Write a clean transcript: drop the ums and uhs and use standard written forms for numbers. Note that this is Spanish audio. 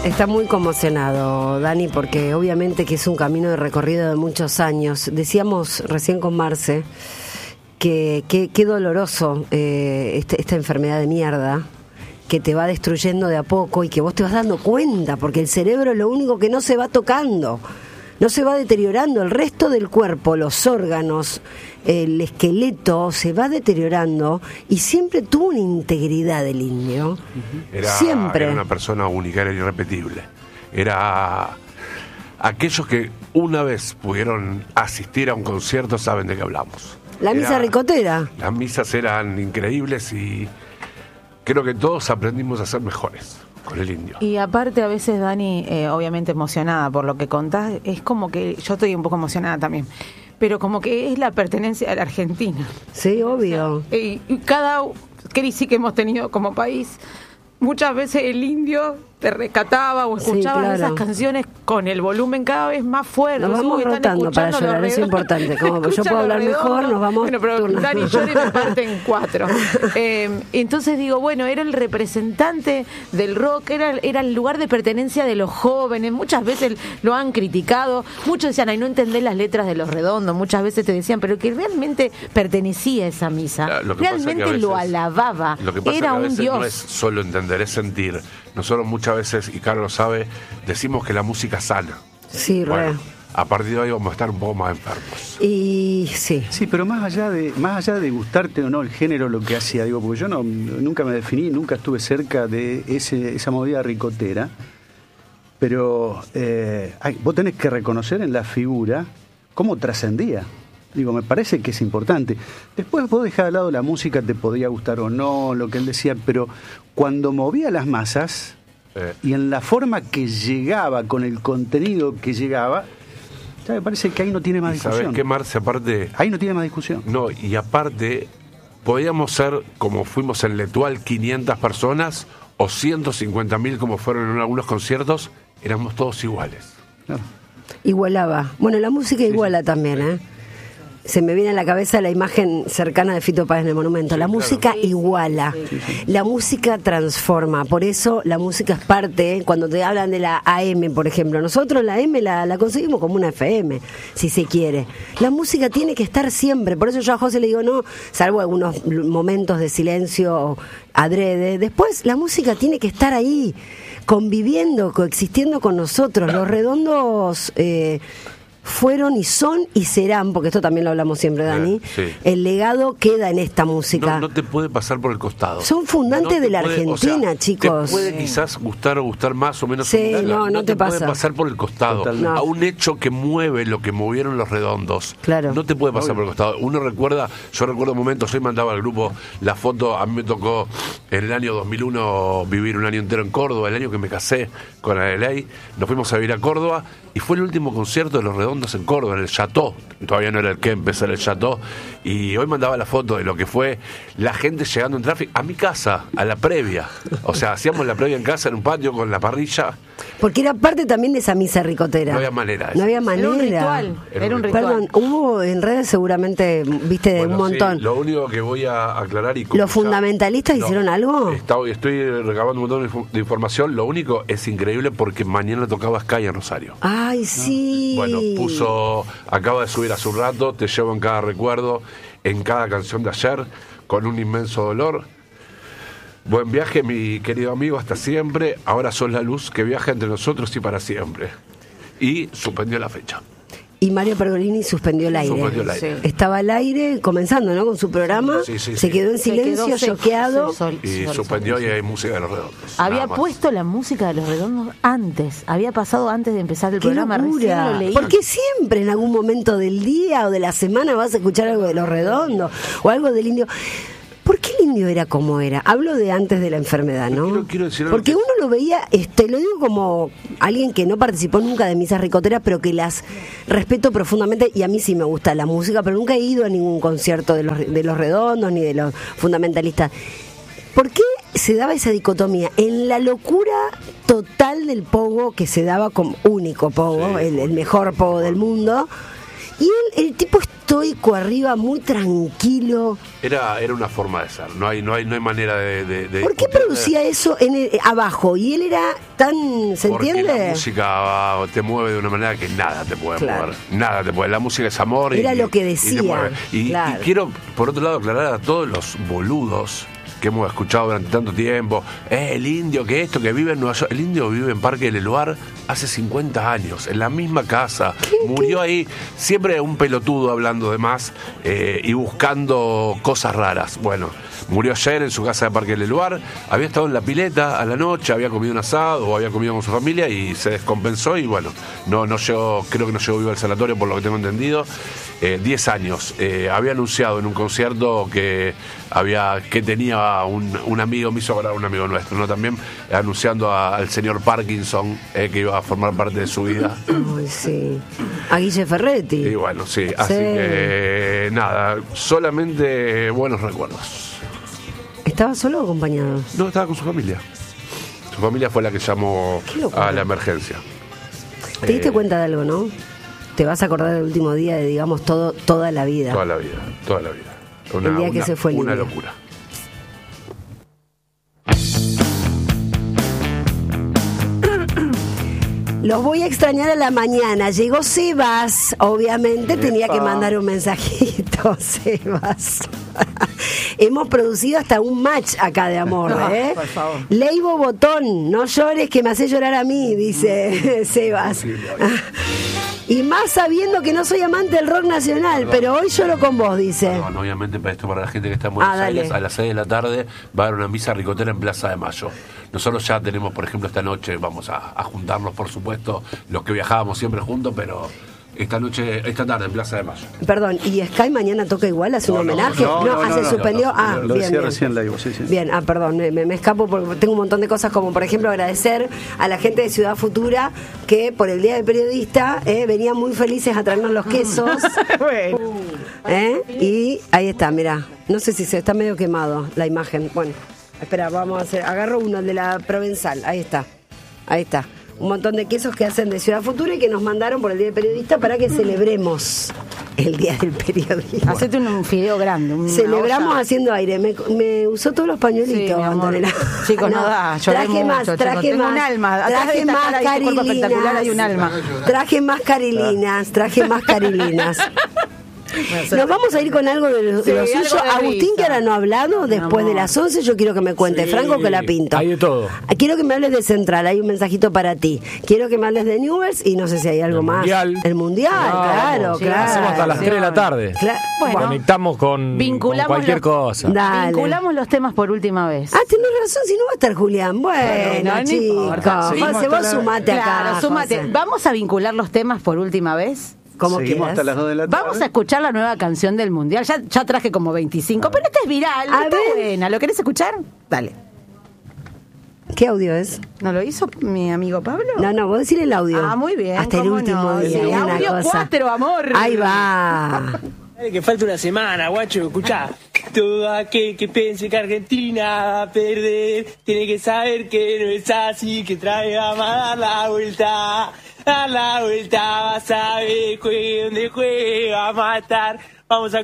Está muy conmocionado, Dani, porque obviamente que es un camino de recorrido de muchos años. Decíamos recién con Marce que qué doloroso esta enfermedad de mierda que te va destruyendo de a poco y que vos te vas dando cuenta, porque el cerebro es lo único que no se va tocando, no se va deteriorando. El resto del cuerpo, los órganos, el esqueleto se va deteriorando, y siempre tuvo una integridad el indio. Siempre. Era una persona única, era irrepetible. Era aquellos que una vez pudieron asistir a un concierto saben de qué hablamos. La misa ricotera. Las misas eran increíbles y creo que todos aprendimos a ser mejores con el indio. Y aparte a veces, Dani, obviamente emocionada por lo que contás, es como que yo estoy un poco emocionada también, pero como que es la pertenencia a la Argentina. Sí, obvio. Y cada crisis que hemos tenido como país, muchas veces el indio te rescataba o escuchabas claro. esas canciones con el volumen cada vez más fuerte. Nos vamos rotando para llorar, eso es importante. Como yo puedo hablar mejor, nos vamos. Bueno, pero Dani llora y me parten 4. Entonces digo, bueno, era el representante del rock, era el lugar de pertenencia de los jóvenes. Muchas veces lo han criticado, muchos decían, ay, no entendés las letras de Los Redondos. Muchas veces te decían, pero que realmente pertenecía a esa misa. Realmente veces, lo alababa. Lo que pasa era que a un veces dios. No es solo entender, es sentir. Nosotros muchas veces, y Carlos sabe, decimos que la música sana. Sí, bueno, a partir de hoy vamos a estar un poco más enfermos. Y sí. Sí, pero más allá de gustarte o no el género, lo que hacía, digo, porque yo nunca me definí, nunca estuve cerca de esa movida ricotera, pero vos tenés que reconocer en la figura cómo trascendía. Digo, me parece que es importante. Después vos dejás de lado la música, te podía gustar o no, lo que él decía, pero cuando movía las masas y en la forma que llegaba, con el contenido que llegaba, ya me parece que ahí no tiene más discusión. ¿Sabés qué, Marce? Aparte... Ahí no tiene más discusión. No, y aparte, podíamos ser, como fuimos en Letual, 500 personas o 150.000 como fueron en algunos conciertos, éramos todos iguales. Claro. Igualaba. Bueno, la música iguala también, ¿eh? Se me viene a la cabeza la imagen cercana de Fito Páez en el Monumento. La música iguala, la música transforma. Por eso la música es parte, cuando te hablan de la AM, por ejemplo. Nosotros la AM la conseguimos como una FM, si se quiere. La música tiene que estar siempre. Por eso yo a José le digo, no, salvo algunos momentos de silencio adrede. Después la música tiene que estar ahí, conviviendo, coexistiendo con nosotros. Los Redondos... fueron y son y serán, porque esto también lo hablamos siempre, Dani, el legado queda en esta música. No te puede pasar por el costado. Son fundantes de la Argentina, chicos. Te puede quizás gustar o gustar más o menos. Sí, no te puede pasar por el costado. A un hecho que mueve lo que movieron Los Redondos. Claro. No te puede pasar por el costado. Yo recuerdo momentos, hoy mandaba al grupo la foto, a mí me tocó en el año 2001 vivir un año entero en Córdoba, el año que me casé con Adelaide, nos fuimos a vivir a Córdoba y fue el último concierto de Los Redondos en Córdoba, en el Chateau. Todavía no era el Kempes, era el Chateau. Y hoy mandaba la foto de lo que fue la gente llegando en tráfico a mi casa, a la previa. O sea, hacíamos la previa en casa, en un patio con la parrilla. Porque era parte también de esa misa ricotera. No había manera. No había manera. Era un ritual. Perdón, hubo en redes seguramente, viste, de un montón. Sí, lo único que voy a aclarar y... ¿Los fundamentalistas hicieron algo? Estoy recabando un montón de información. Lo único es increíble porque mañana tocaba Sky en Rosario. Ay, sí. Bueno, acaba de subir hace un rato, te llevo en cada recuerdo, en cada canción de ayer, con un inmenso dolor. Buen viaje, mi querido amigo, hasta siempre. Ahora sos la luz que viaja entre nosotros y para siempre. Y suspendió la fecha. Y Mario Pergolini suspendió el aire. Sí. Estaba al aire, comenzando, ¿no? Con su programa. Se quedó en silencio, choqueado. Y suspendió y hay música de Los Redondos. Había puesto la música de Los Redondos antes. Había pasado antes de empezar el programa. Recién lo leí. Porque siempre en algún momento del día o de la semana vas a escuchar algo de Los Redondos o algo del indio. ¿Por qué el indio era como era? Hablo de antes de la enfermedad, ¿no? Quiero decir porque uno lo veía, lo digo como alguien que no participó nunca de misas ricoteras, pero que las respeto profundamente, y a mí sí me gusta la música, pero nunca he ido a ningún concierto de los Redondos ni de los fundamentalistas. ¿Por qué se daba esa dicotomía? En la locura total del pogo, que se daba como único pogo, el mejor pogo del mundo, y el tipo estoico arriba, muy tranquilo. Era una forma de ser, no hay manera de ¿Por qué producía eso abajo? Y él era tan, ¿se porque entiende? la música te mueve de una manera que nada te puede Claro. mover. Nada te puede. La música es amor. Era lo que te decía, mueve. Y claro. quiero, por otro lado, aclarar a todos los boludos que hemos escuchado durante tanto tiempo, el indio que esto, que vive en Nueva York. El indio vive en Parque del Eluar hace 50 años, en la misma casa. Murió ahí, siempre un pelotudo hablando de más y buscando cosas raras. Bueno, murió ayer en su casa de Parque del Eluar, había estado en la pileta a la noche, había comido un asado o había comido con su familia y se descompensó y bueno, no llegó, creo que no llegó vivo al sanatorio por lo que tengo entendido. 10 años. Había anunciado en un concierto que tenía un amigo, me hizo acordar un amigo nuestro, ¿no? También anunciando al señor Parkinson, que iba a formar parte de su vida. Ay, sí. A Guille Ferretti. Y bueno, sí, así que nada, solamente buenos recuerdos. ¿Estaba solo o acompañado? No, estaba con su familia. Su familia fue la que llamó a la emergencia. ¿Te diste cuenta de algo, no? Te vas a acordar del último día de, digamos, toda la vida. Toda la vida. El día que se fue el una indio. locura. Los voy a extrañar a la mañana. Llegó Sebas, obviamente tenía que mandar un mensajito, Sebas. Hemos producido hasta un match acá de amor, ¿eh? Por favor. Leibo Botón, no llores que me hace llorar a mí, dice Sebas. Y más sabiendo que no soy amante del rock nacional, pero hoy lloro con vos, dice. Perdón, obviamente para la gente que está en Buenos Aires, dale. a las 6 de la tarde va a haber una misa ricotera en Plaza de Mayo. Nosotros ya tenemos, por ejemplo, esta noche, vamos a juntarnos, por supuesto, los que viajábamos siempre juntos, pero esta tarde en Plaza de Mayo. Perdón, ¿y Sky mañana toca igual? ¿Hace un homenaje? Se suspendió. Lo Bien, decía bien. recién Leibo, sí. Bien, perdón, me escapo porque tengo un montón de cosas, como por ejemplo agradecer a la gente de Ciudad Futura que por el Día del Periodista venían muy felices a traernos los quesos. Bueno. Y ahí está, mirá. No sé si se está medio quemado la imagen. Bueno, espera, vamos a hacer. Agarro uno, el de la Provenzal. Ahí está. Un montón de quesos que hacen de Ciudad Futura y que nos mandaron por el Día del Periodista para que celebremos el Día del Periodista. Hacete un fideo grande. Celebramos olla. haciendo aire. Me usó todos los pañuelitos, Sí, mi amor. Antonella. Chicos, no da, lloré Traje mucho, más, chicos. traje Tengo más. un alma. Atrás de Traje esta más cara, de este cuerpo espectacular, hay un alma. Traje más carilinas. Nos vamos a ir con algo de lo Sí, suyo. algo de Agustín, risa. que ahora no ha hablado, después amor. de las 11 yo quiero que me cuente. Franco, que la pinto. Hay de todo. Quiero que me hables de Central, hay un mensajito para ti. Quiero que me hables de Newell's y no sé si hay algo más. Mundial. El Mundial, claro. Hacemos hasta las 3 de la tarde. Bueno, Conectamos con cualquier cosa. dale. Vinculamos los temas por última vez. Tenés razón, si no va a estar Julián. Bueno, no chicos. importa. José, vos sumate acá. Claro, súmate. José. Vamos a vincular los temas por última vez. Como Seguimos quieras. hasta las 2 de la tarde. Vamos a escuchar la nueva canción del Mundial. Ya traje como 25, pero esta es viral. A Está ver. buena. ¿Lo querés escuchar? Dale. ¿Qué audio es? ¿No lo hizo mi amigo Pablo? No, vos decís el audio. Muy bien. Hasta el cómo último no. día. Sí, una audio cosa. 4, amor. Ahí va. Dale, que falta una semana, guacho, escuchá. Todo aquel que piense que Argentina va a perder, tiene que saber que no es así, que traiga más dar la vuelta, vas a ver, juegue donde juegue, va a matar, vamos a